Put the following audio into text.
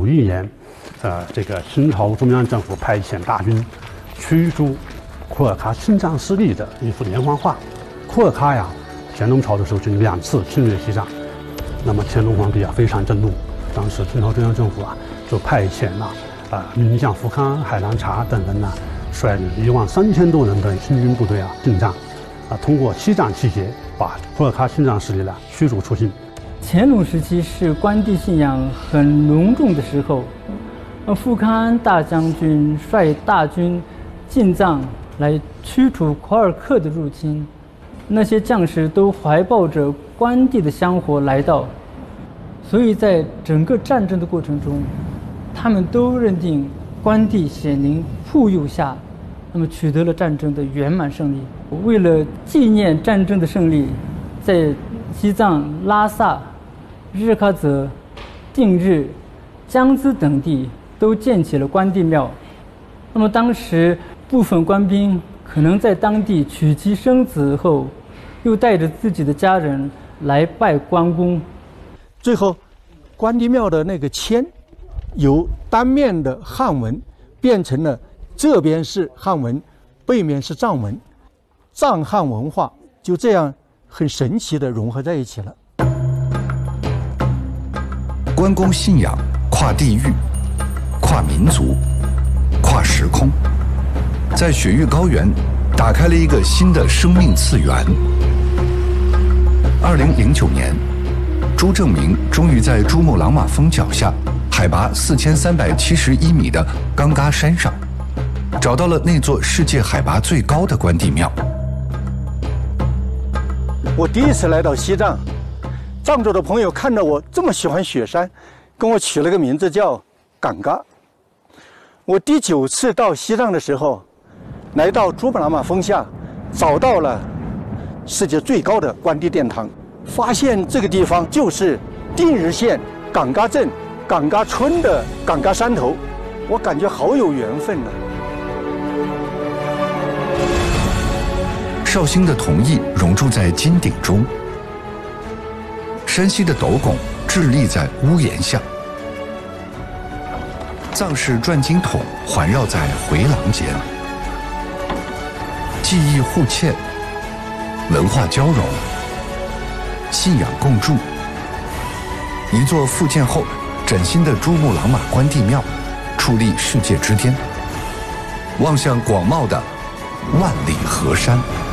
1951年，这个清朝中央政府派遣大军驱逐库尔喀侵占失利的一幅连环画。库尔喀呀，乾隆朝的时候就2次侵略西藏，那么乾隆皇帝非常震怒，当时清朝中央政府就派遣了名将福康、海南察等人率领13000多人的清军部队进藏，通过西藏气节把库尔喀侵占势力驱逐出境。 乾隆时期是关帝信仰很浓重的时候，富康安大将军率大军进藏来驱除库尔克的入侵，那些将士都怀抱着关帝的香火来到，所以在整个战争的过程中，他们都认定关帝显灵护佑下，那么取得了战争的圆满胜利。为了纪念战争的胜利，在西藏拉萨、日喀则、定日、江孜等地都建起了关帝庙。那么当时部分官兵可能在当地娶妻生子后，又带着自己的家人来拜关公。 最后，关帝庙的那个签由单面的汉文变成了这边是汉文，背面是藏文，藏汉文化就这样很神奇地融合在一起了。 关公信仰跨地域、跨民族、跨时空，在雪域高原打开了一个新的生命次元。2009年，朱正明终于在珠穆朗玛峰脚下海拔4371米的冈嘎山上，找到了那座世界海拔最高的关帝庙。 我第一次来到西藏，藏族的朋友看到我这么喜欢雪山，跟我取了个名字叫冈嘎。我第9次到西藏的时候，来到珠穆朗玛峰下，找到了世界最高的关帝殿堂，发现这个地方就是定日县冈嘎镇冈嘎村的冈嘎山头，我感觉好有缘分啊。 绍兴的铜艺熔铸在金鼎中，山西的斗拱屹立在屋檐下，藏式转经筒环绕在回廊间，技艺互嵌，文化交融，信仰共筑。一座复建后崭新的珠穆朗玛关帝庙矗立世界之巅，望向广袤的万里河山。